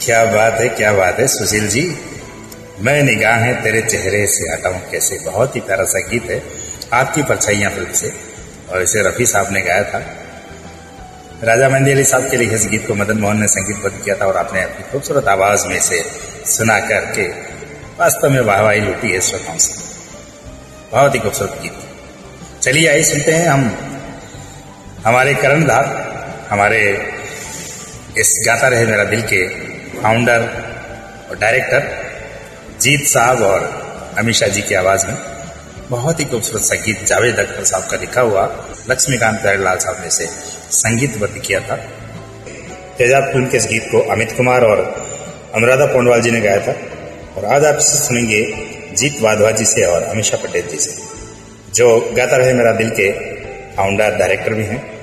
क्या बात है सुशील जी। मैं निगाहें तेरे चेहरे से हटाऊं कैसे, बहुत ही प्यारा सा गीत है आपकी परछाइयां फिल्म से, और इसे रफ़ी साहब ने गाया था। राजा मेहंदी अली साहब के लिए इस गीत को मदन मोहन ने संगीतबद्ध किया था और आपने अपनी खूबसूरत आवाज में इसे सुना करके वास्तव में वाहवाही लूटी है श्रोताओं से। बहुत ही खूबसूरत गीत। चलिए आइए सुनते हैं हम हमारे कर्णधार, हमारे इस गाता रहे मेरा दिल के फाउंडर और डायरेक्टर जीत साहब और अमीषा जी की आवाज में बहुत ही खूबसूरत सा गीत जावेद अख्तर साहब का लिखा हुआ, लक्ष्मीकांत प्यारेलाल साहब ने इसे संगीतबद्ध किया था। तेजाब फिल्म के इस गीत को अमित कुमार और अनुराधा पोंडवाल जी ने गाया था, और आज आप इसे सुनेंगे जीत वाधवा जी से और अमीषा पटेल जी से, जो गाता रहे मेरा दिल के फाउंडर डायरेक्टर भी हैं